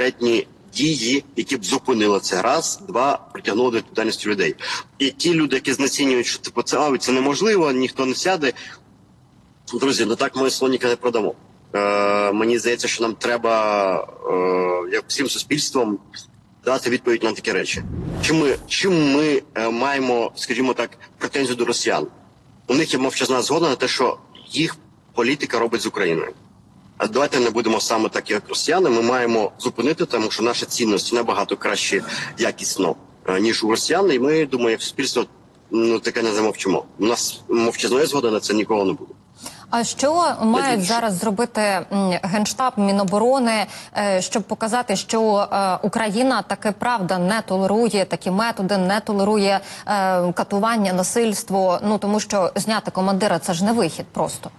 конкретні дії, які б зупинили це. Раз, два, притягнули до відповідальності людей. І ті люди, які знецінюють, що типу це неможливо, ніхто не сяде. Друзі, ну так ми слоніка не продамо. Мені здається, що нам треба, як всім суспільством, дати відповідь на такі речі. Чим ми маємо, скажімо так, претензію до росіян? У них є мовчазна згода на те, що їх політика робить з Україною. А давайте не будемо саме так, як росіяни. Ми маємо зупинити, тому що наші цінності набагато краще якісно, ніж у росіян. І ми, думаю, як суспільство, таке не замовчимо. У нас мовчазної згоди на це ніколи не буде. А що мають зараз зробити Генштаб, Міноборони, щоб показати, що Україна таки правда не толерує такі методи, не толерує катування, насильство? Ну, тому що зняти командира – це ж не вихід просто.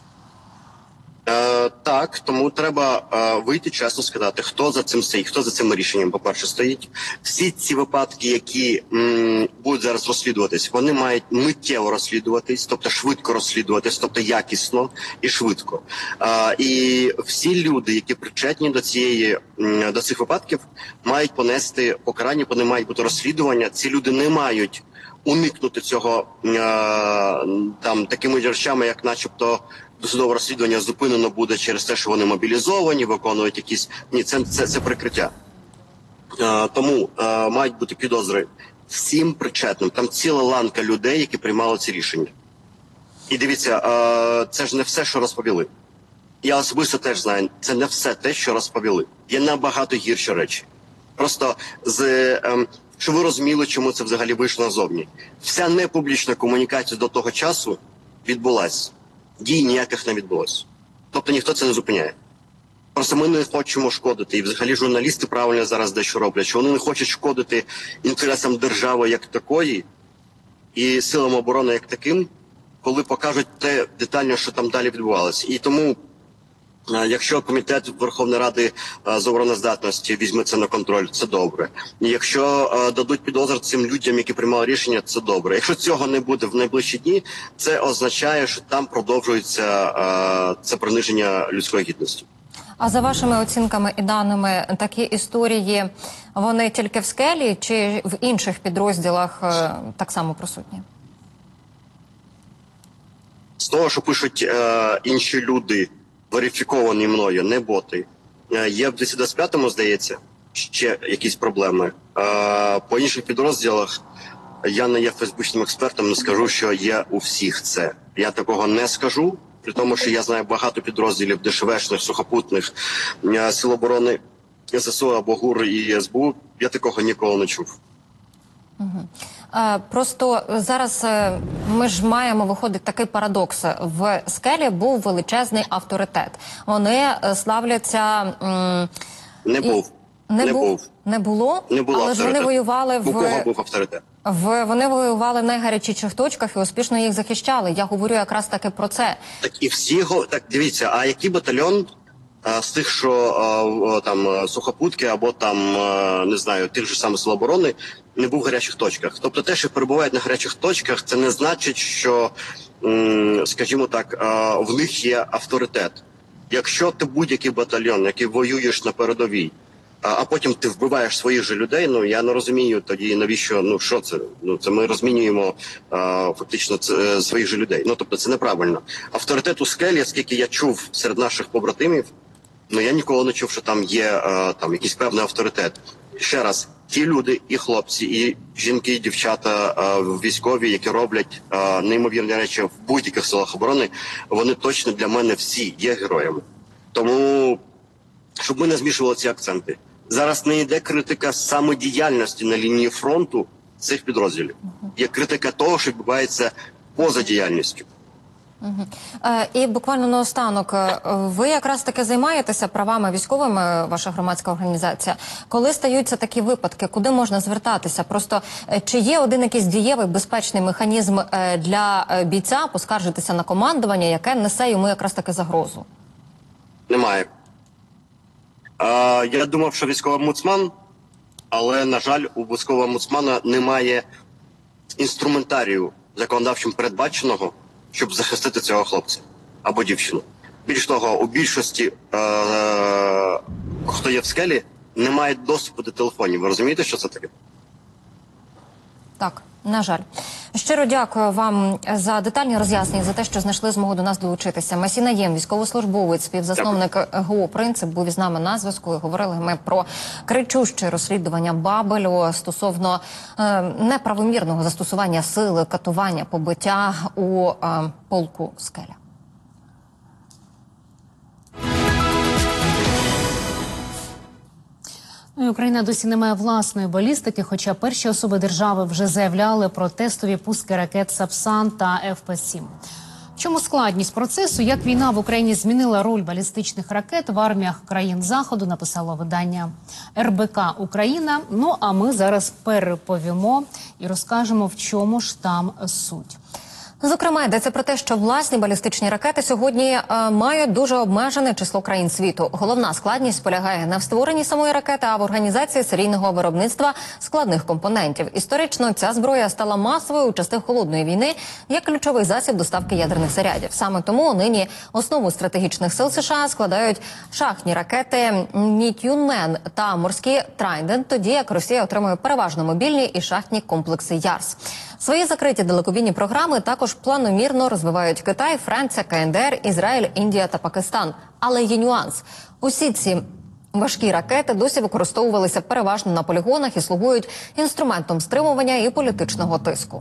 Так, тому треба вийти, чесно сказати, хто за цим стоїть, хто за цим рішенням, по-перше, стоїть. Всі ці випадки, які будуть зараз розслідуватись, вони мають миттєво розслідуватись, тобто швидко розслідуватись, тобто якісно і швидко. І всі люди, які причетні до цих випадків, мають понести покарання, вони мають бути розслідування. Ці люди не мають уникнути цього такими речами, як начебто досудове розслідування зупинено буде через те, що вони мобілізовані, виконують якісь... Ні, це прикриття. Тому мають бути підозри всім причетним. Там ціла ланка людей, які приймали ці рішення. І дивіться, це ж не все, що розповіли. Я особисто теж знаю, це не все те, що розповіли. Є набагато гірші речі. Просто щоб ви розуміли, чому це взагалі вийшло назовні. Вся непублічна комунікація до того часу відбулася. Дій ніяких не відбулося. Тобто ніхто це не зупиняє. Просто ми не хочемо шкодити. І взагалі журналісти правильно зараз дещо роблять, що вони не хочуть шкодити інтересам держави як такої і силам оборони як таким, коли покажуть те детально, що там далі відбувалося. І тому, якщо Комітет Верховної Ради з обороноздатності візьме це на контроль, це добре. І якщо дадуть підозр цим людям, які приймали рішення, це добре. Якщо цього не буде в найближчі дні, це означає, що там продовжується це приниження людської гідності. А за вашими оцінками і даними, такі історії, вони тільки в «Скелі» чи в інших підрозділах так само присутні? З того, що пишуть інші люди, верифіковані мною, не боти. Є в 225-му, здається, ще якісь проблеми. По інших підрозділах я не є фейсбучним експертом, не скажу, що є у всіх це. Я такого не скажу, при тому, що я знаю багато підрозділів ДШВшних, сухопутних, Сил оборони, ССО або ГУР і СБУ. Я такого ніколи не чув. Просто зараз ми ж маємо, виходить, такий парадокс. В «Скелі» був величезний авторитет. Вони славляться... Не був. Не було? Не було Але авторитет. ж вони воювали У кого був авторитет? Вони воювали в найгарячіших точках і успішно їх захищали. Я говорю якраз таки про це. Так і всі... Так, дивіться, а який батальйон з тих, що там сухопутки або там, не знаю, тих же самих Сил оборони, не був в гарячих точках. Тобто те, що перебувають на гарячих точках, це не значить, що, скажімо так, в них є авторитет. Якщо ти будь-який батальйон, який воюєш на передовій, а потім ти вбиваєш своїх же людей, ну я не розумію тоді, навіщо, що це? Це ми розмінюємо фактично своїх же людей. Тобто це неправильно. Авторитет у «Скелі», скільки я чув серед наших побратимів, я ніколи не чув, що там є якийсь певний авторитет. Ще раз, ті люди, і хлопці, і жінки, і дівчата військові, які роблять неймовірні речі в будь-яких силах оборони, вони точно для мене всі є героями. Тому, щоб ми не змішували ці акценти. Зараз не йде критика самодіяльності на лінії фронту цих підрозділів. Є критика того, що відбувається поза діяльністю. І буквально наостанок, ви якраз таки займаєтеся правами військовими, ваша громадська організація. Коли стаються такі випадки, куди можна звертатися? Просто чи є один якийсь дієвий, безпечний механізм для бійця поскаржитися на командування, яке несе йому якраз таки загрозу? Немає. Я думав, що військовий омбудсман, але, на жаль, у військового омбудсмана немає інструментарію законодавчим передбаченого, щоб захистити цього хлопця або дівчину. Більш того, у більшості, хто є в «Скелі», не мають доступу до телефонів. Ви розумієте, що це таке? Так, на жаль. Щиро дякую вам за детальні роз'яснення, за те, що знайшли змогу до нас долучитися. Масій Наєм, військовослужбовець, співзасновник ГО «Принцип», був із нами на зв'язку. І говорили ми про кричуще розслідування Бабелю стосовно неправомірного застосування сили, катування, побиття у полку «Скеля». Україна досі не має власної балістики, хоча перші особи держави вже заявляли про тестові пуски ракет «Сапсан» та ФП-7. В чому складність процесу, як війна в Україні змінила роль балістичних ракет в арміях країн Заходу, написало видання РБК «Україна». Ну, а ми зараз переповімо і розкажемо, в чому ж там суть. Зокрема, йдеться про те, що власні балістичні ракети сьогодні мають дуже обмежене число країн світу. Головна складність полягає не в створенні самої ракети, а в організації серійного виробництва складних компонентів. Історично ця зброя стала масовою у часи Холодної війни як ключовий засіб доставки ядерних зарядів. Саме тому нині основу стратегічних сил США складають шахтні ракети «Нітюнмен» та морські «Трайдент», тоді як Росія отримує переважно мобільні і шахтні комплекси «Ярс». Свої закриті далекобійні програми також планомірно розвивають Китай, Франція, КНДР, Ізраїль, Індія та Пакистан. Але є нюанс. Усі ці важкі ракети досі використовувалися переважно на полігонах і слугують інструментом стримування і політичного тиску.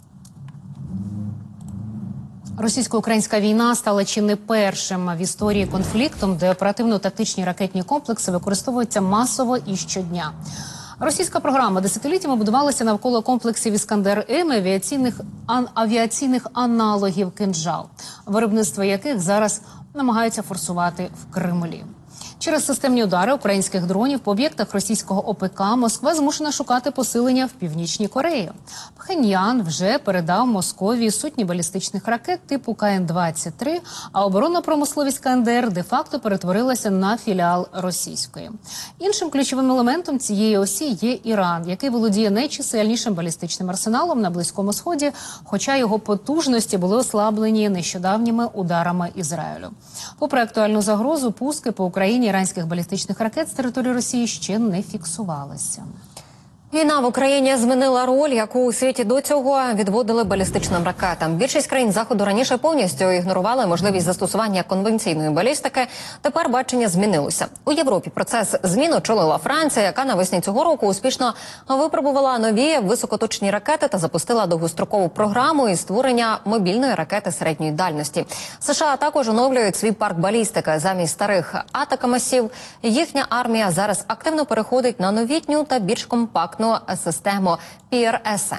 Російсько-українська війна стала чи не першим в історії конфліктом, де оперативно-тактичні ракетні комплекси використовуються масово і щодня. Російська програма десятиліттями будувалася навколо комплексів «Іскандер-М» і авіаційних аналогів «Кинжал», виробництво яких зараз намагаються форсувати в Кремлі. Через системні удари українських дронів по об'єктах російського ОПК Москва змушена шукати посилення в Північній Кореї. Пхеньян вже передав Московії сотні балістичних ракет типу КН-23, а оборонна промисловість КНДР де-факто перетворилася на філіал російської. Іншим ключовим елементом цієї осі є Іран, який володіє найчисельнішим балістичним арсеналом на Близькому Сході, хоча його потужності були ослаблені нещодавніми ударами Ізраїлю. Попри актуальну загрозу, пуски по Україні іранських балістичних ракет з території Росії ще не фіксувалися. Війна в Україні змінила роль, яку у світі до цього відводили балістичним ракетам. Більшість країн Заходу раніше повністю ігнорували можливість застосування конвенційної балістики. Тепер бачення змінилося. У Європі процес змін очолила Франція, яка навесні цього року успішно випробувала нові високоточні ракети та запустила довгострокову програму із створення мобільної ракети середньої дальності. США також оновлюють свій парк балістики. Замість старих атакамасів їхня армія зараз активно переходить на новітню та більш компактну систему PRSM.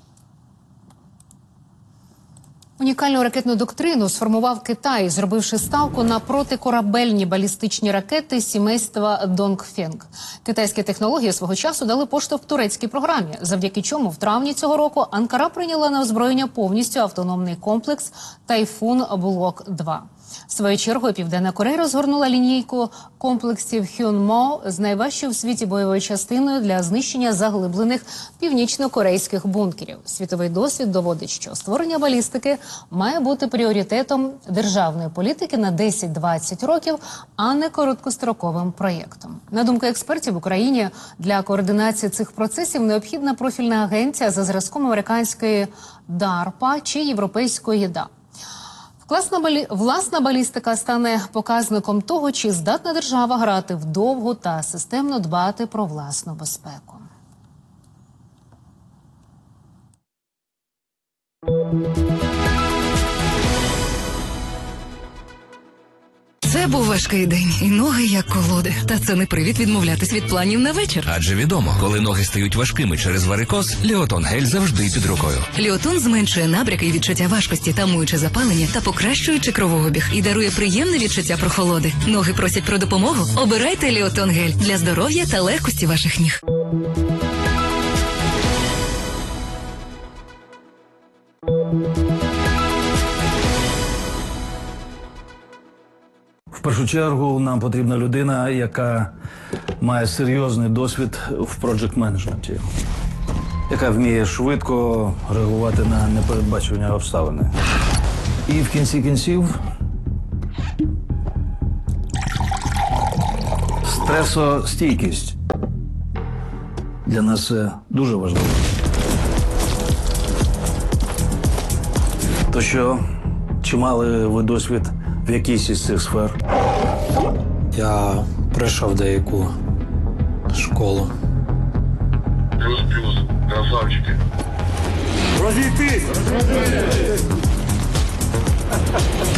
Унікальну ракетну доктрину сформував Китай, зробивши ставку на протикорабельні балістичні ракети сімейства Донгфенг. Китайські технології свого часу дали поштовх турецькій програмі, завдяки чому в травні цього року Анкара прийняла на озброєння повністю автономний комплекс «Тайфун Блок-2». Своєю чергою Південна Корея розгорнула лінійку комплексів Хьонмо з найважчою в світі бойовою частиною для знищення заглиблених північно-корейських бункерів. Світовий досвід доводить, що створення балістики має бути пріоритетом державної політики на 10-20 років, а не короткостроковим проєктом. На думку експертів, в Україні для координації цих процесів необхідна профільна агенція за зразком американської DARPA чи європейської ЄДА. Власна балістика стане показником того, чи здатна держава грати вдовгу та системно дбати про власну безпеку. Це був важкий день, і ноги як колоди. Та це не привід відмовлятись від планів на вечір. Адже відомо, коли ноги стають важкими через варикоз, Ліотон гель завжди під рукою. Ліотон зменшує набряки і відчуття важкості, тамуючи запалення та покращуючи кровообіг. І дарує приємне відчуття прохолоди. Ноги просять про допомогу? Обирайте Ліотон гель для здоров'я та легкості ваших ніг. В першу чергу нам потрібна людина, яка має серйозний досвід в проджект-менеджменті, яка вміє швидко реагувати на непередбачувані обставини. І в кінці кінців стресостійкість. Для нас це дуже важливо. То що, чи мали ви досвід в якійсь із цих сфер? Я пройшов деяку школу. Плюс, красавчики. Розійтись!